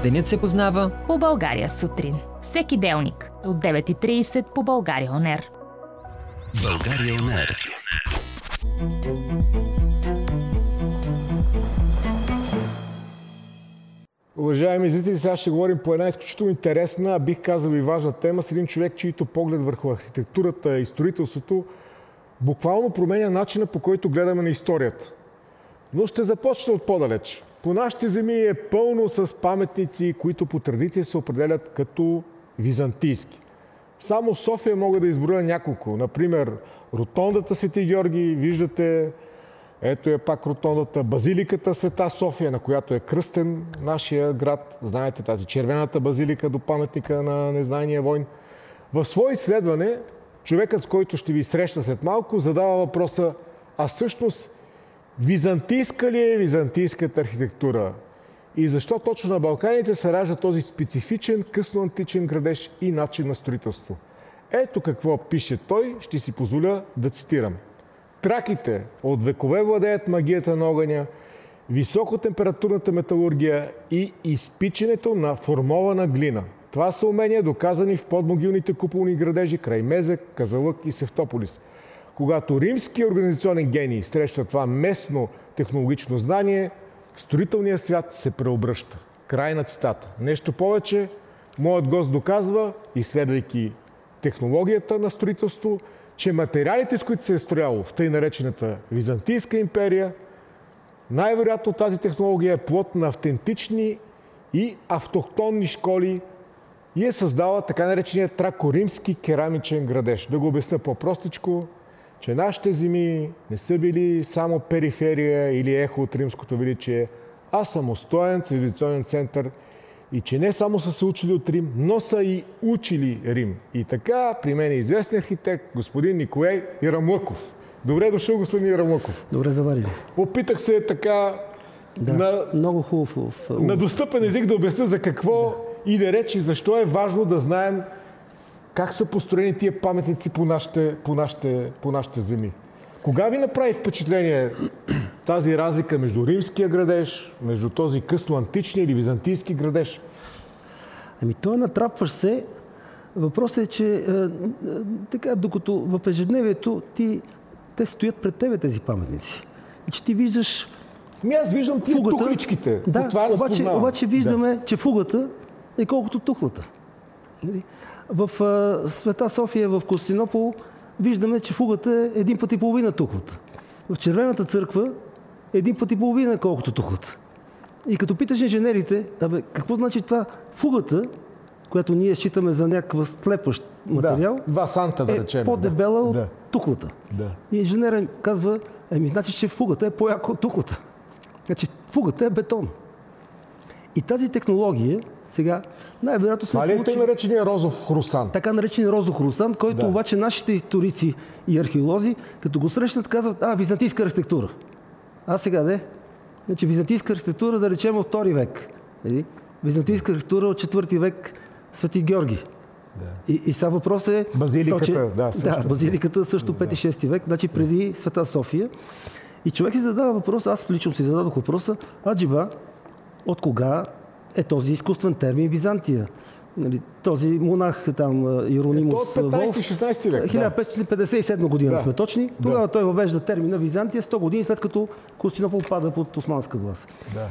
Денят се познава по България сутрин. Всеки делник от 9:30 по България ОНЕР. България ОНЕР. Уважаеми зрители, сега ще говорим по една изключително интересна, бих казал и важна тема с един човек, чийто поглед върху архитектурата и строителството буквално променя начина, по който гледаме на историята. Но ще започна от по-далеч. По нашите земи е пълно с паметници, които по традиция се определят като византийски. Само в София мога да изброя няколко. Например, ротондата Свети Георги, виждате, ето е пак ротондата, базиликата Света София, на която е кръстен нашия град. Знаете, тази червената базилика до паметника на незнайния войн. В свое изследване, човекът, с който ще ви срещна след малко, задава въпроса: а всъщност византийска ли е византийската архитектура? И защо точно на Балканите се ражда този специфичен късноантичен градеж и начин на строителство? Ето какво пише той, ще си позволя да цитирам. Траките от векове владеят магията на огъня, високотемпературната металургия и изпичането на формована глина. Това са умения, доказани в подмогилните куполни градежи край Мезек, Казанлък и Севтополис. Когато римски организационен гений среща това местно технологично знание, строителният свят се преобръща. Край на цитата. Нещо повече, моят гост доказва, изследвайки технологията на строителство, че материалите, с които се е строяло в тъй наречената Византийска империя, най-вероятно тази технология е плод на автентични и автохтонни школи и е създала така наречения тракоримски керамичен градеж. Да го обясня по-простичко, че нашите земи не са били само периферия или ехо от римското величие, а самостоен цивилизационен център и че не само са се учили от Рим, но са и учили Рим. И така, при мен е известен архитект, господин Николай Ирамлъков. Добре дошъл, господин Ирамлъков. Добре заварили. Опитах се така много хубаво на достъпен език да обясня за какво иде реч и защо е важно да знаем как са построени тия паметници по нашите земи. Кога ви направи впечатление тази разлика между римския градеж, между този късноантичния или византийски градеж? Ами той натрапваш се. Въпросът е, че така, докато в ежедневието те стоят пред тебе тези паметници. И че ти виждаш аз виждам тия тухличките. Да, обаче виждаме, че фугата е колкото тухлата. В Света София, в Константинопол, виждаме, че фугата е 1,5 пъти тухлата. В Червената църква е 1,5 пъти колкото тухлата. И като питаш инженерите, какво значи това фугата, която ние считаме за някакъв слепващ материал, 2 санта, да речем, е по-дебела от тухлата. Да. И инженерът казва, значи, че фугата е по-яка от тухлата. Значи фугата е бетон. И тази технология сега най-вероятно това ли е тъй наречения розов хрусант? Така наречения розов хрусант, който обаче нашите историци и археолози, като го срещнат, казват, византийска архитектура. Сега значи византийска архитектура, да речем, от 2 век. Византийска архитектура от 4 век Свети Георги. Да. И сега въпрос е... Базиликата, базиликата също 5-6 век, значи преди Света София. И човек си задава въпрос, аз лично си зададох въпроса, аджиба, от кога е този изкуствен термин Византия? Този монах там, Иеронимус Волф, 15-16 век. 1557 година сме точни. Тогава той въвежда термина Византия 100 години след като Константинопол пада под османска власт. Да.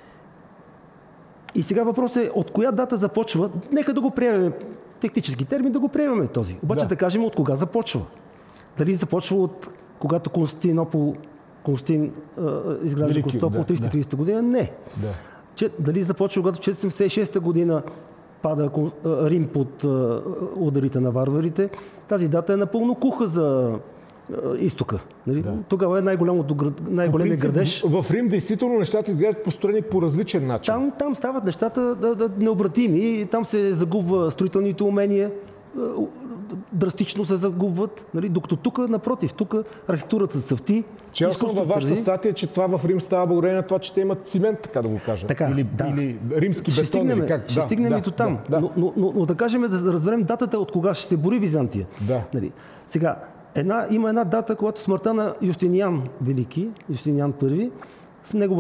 И сега въпросът е от коя дата започва, нека да го приемем, технически термин да го приемем този. Обаче да кажем от кога започва. Дали започва от когато Константин изгражда Константинопол 330 година? Не. Дали започва когато 476 година пада Рим под ударите на варварите? Тази дата е напълно куха за изтока. Тогава е най-големият градеж. В Рим действително нещата изглеждат построени по различен начин. Там стават нещата необратими. Там се загубва строителните умения. Драстично се загубват. Докато тук, напротив, архитектурата цъфти. Чел съм във вашата статия, че това в Рим става благодарение на това, че те имат цимент, така да го кажа. Или римски бетон. Ще стигнем и до там. Но да кажем, да разберем датата от кога ще се бори Византия. Сега, има една дата, когато смъртта на Юстиниан Велики, Юстиниан I, с него